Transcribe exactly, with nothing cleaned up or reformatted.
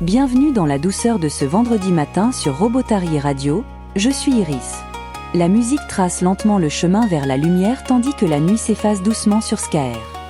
Bienvenue dans la douceur de ce vendredi matin sur Robotari Radio, je suis Iris. La musique trace lentement le chemin vers la lumière tandis que la nuit s'efface doucement sur Skaer.